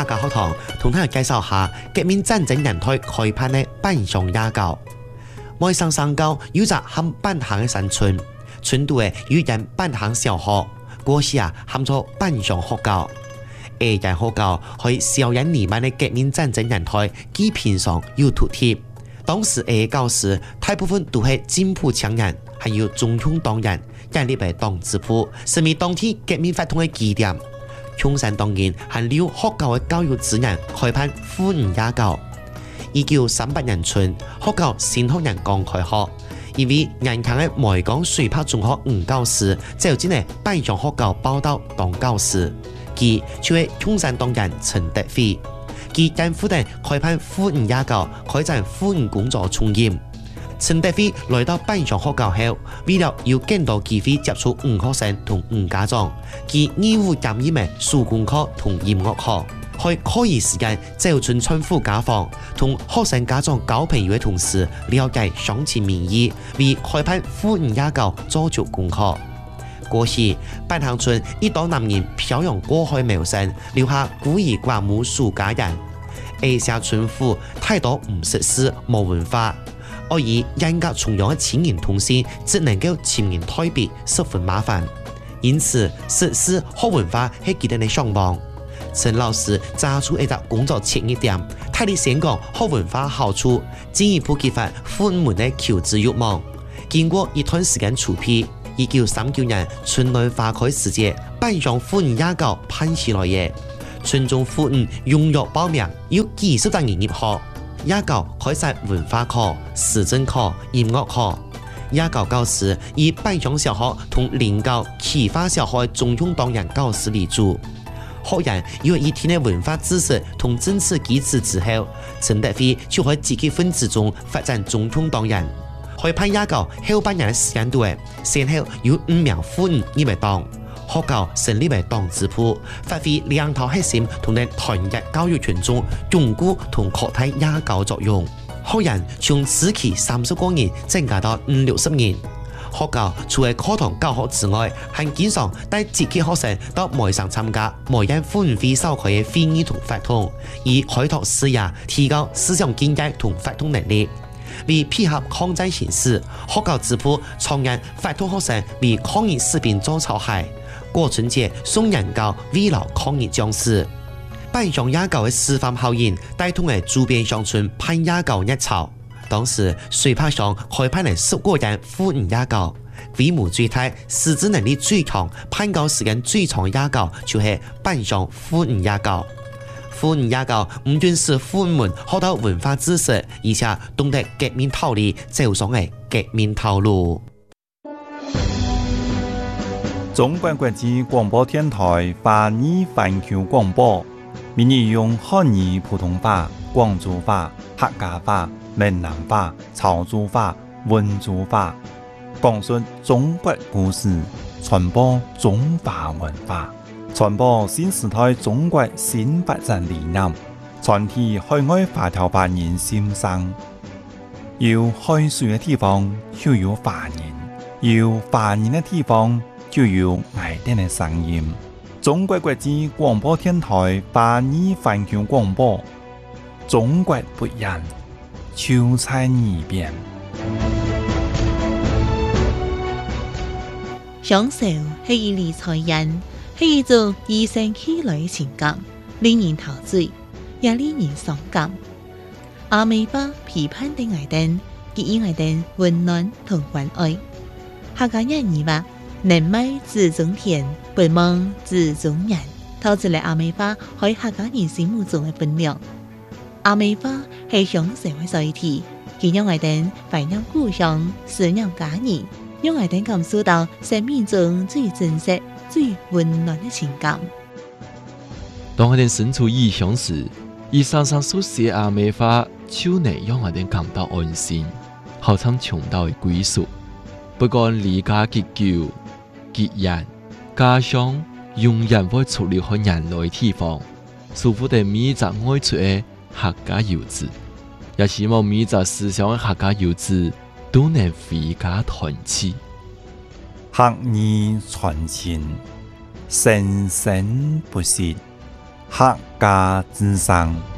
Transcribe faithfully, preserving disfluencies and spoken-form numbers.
客家學堂同大家介紹下革命戰爭年代開辦的板上野校。外省山校有隻含板行的山村，村度嘅有人板行小學，過時啊喊做板上學校。呢間學校喺小人彌漫的革命戰爭年代基本上有突貼。當時嘅教師大部分都係進步青年，還有中共黨員，建立嘅黨支部，成為當地革命活動嘅基點。共產黨員還利用學校嘅教育資源開辦婦女野校。一九三八年春，學校新學年剛開學，一位年輕嘅梅江水柏中學女教師走進嚟板上學校報到當教師，佢就係共產黨員陳德飛。佢擔負定開辦婦女野校，開展婦女工作重任。陳德飛來到板上學校後，為了有更多機會接觸女學生同女家長，佢義務兼任嘅數工課同音樂課。喺課餘時間走進村婦家訪，同學生家長交朋友嘅同時，了解鄉親民意，為開辦婦女野校做足功課。過時，板行村一黨男人漂洋過海謀生，留下孤兒寡母數家人。A 下村婦太多唔識字冇文化，而以嚴格崇洋嘅青年同時，只能夠前言退避，十分麻煩。因此，識字學文化係佢哋嘅上望。陳老師揸出一個工作切入點，大力宣講學文化好處，進一步激發婦女們嘅求知慾望。經過一段時間籌備，一九三九年村內花開時節，板上婦女野校辦起來嘅。村中婦女踴躍報名，有幾十個人入學。野校開設文化課、時政課、音樂課。野校教師以板上小學同臨教啟發小學中共黨員教師為主。學人有一天嘅文化知識同政治基礎之後，陳德飛就喺積極分子中發展中共黨員。開辦野校後半年嘅時間段，先後有五名婦女入嚟黨。學校成立為黨支部，發揮兩套核心同埋團結教育群眾，鞏固同擴大野校作用。學人從此期三十個人增加到五六十人。學校除了課堂教學之外，還經常帶積極學生到梅省參加梅縣婦女會召開嘅會議同活動，以開拓視野，提高思想境界同活動能力。為配合抗戰形勢，學校支部創建活動學生為抗日士兵做操鞋。過春節送人教慰勞抗日將士。板上野校嘅示範效應，帶動嘅周邊鄉村辦野校熱潮。當時水柏上開辦了十個人婦女野校，規模最大、師資能力最強、辦教時間最長嘅野校，就係板上婦女野校。婦女野校唔單使婦女們學到文化知識，而且懂得革命道理，走上嘅革命道路。 中國國際廣播電台華語環球廣播，每日用漢語普通話、廣州話、客家話、閩南話、潮州話、溫州話，講述中國故事，傳播中華文化，傳播新時代中國新發展理念，傳遞海外華僑華人心聲。有海水嘅地方就有華人，有華人嘅地方就有愛哋嘅聲音。中國國際廣播電台華語環球廣播，中國不一樣，就在耳邊。 享受係一理財人，係一種與生俱來嘅情感，令人陶醉，也令人傷感。阿美巴批判的愛燈，給予愛燈溫暖同關愛。客家人語話：能賣自種田，不忙自種人，透出嚟阿美巴喺客家人心目中嘅分量。阿美巴係享受嘅載體，佢讓愛燈懷念故鄉，思念家人，讓愛燈感受到生命中最真實、最溫暖嘅情感。 當我哋身處異鄉時，以常常書寫阿美巴，就能讓我哋感到安心，好像尋到嘅歸屬。不管離家結久、結人，家鄉永遠會出離開人類地方。祝福哋每一個愛出嘅客家遊子，也希望每一個思想嘅客家遊子都能回家團聚。 客語傳情，生生不息。 客家之声。